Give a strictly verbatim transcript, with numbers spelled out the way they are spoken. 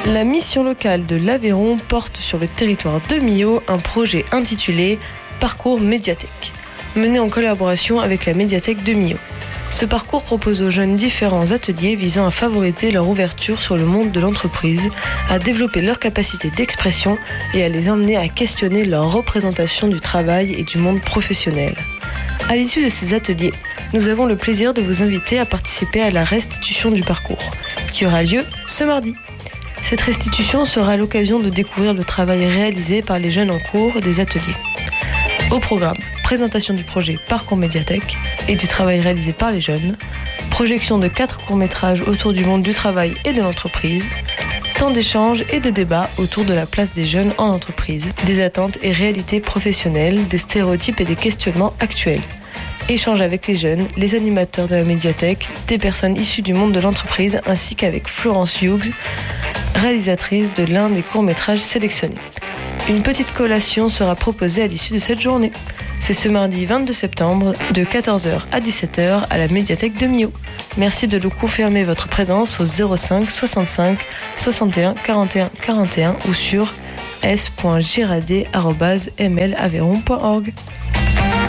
La mission locale de l'Aveyron porte sur le territoire de Millau un projet intitulé Parcours médiathèque, mené en collaboration avec la médiathèque de Millau. Ce parcours propose aux jeunes différents ateliers visant à favoriser leur ouverture sur le monde de l'entreprise, à développer leur capacité d'expression et à les emmener à questionner leur représentation du travail et du monde professionnel. À l'issue de ces ateliers, nous avons le plaisir de vous inviter à participer à la restitution du parcours, qui aura lieu ce mardi. Cette restitution sera l'occasion de découvrir le travail réalisé par les jeunes en cours des ateliers. Au programme, présentation du projet Parcours médiathèque et du travail réalisé par les jeunes, projection de quatre courts-métrages autour du monde du travail et de l'entreprise, temps d'échange et de débat autour de la place des jeunes en entreprise, des attentes et réalités professionnelles, des stéréotypes et des questionnements actuels. Échange avec les jeunes, les animateurs de la médiathèque, des personnes issues du monde de l'entreprise ainsi qu'avec Florence Hughes, réalisatrice de l'un des courts-métrages sélectionnés. Une petite collation sera proposée à l'issue de cette journée. C'est ce mardi vingt-deux septembre de quatorze heures à dix-sept heures à la médiathèque de Millau. Merci de nous confirmer votre présence au zéro cinq soixante-cinq soixante et un quarante et un quarante et un ou sur s point girardet arobase m l aveyron point org.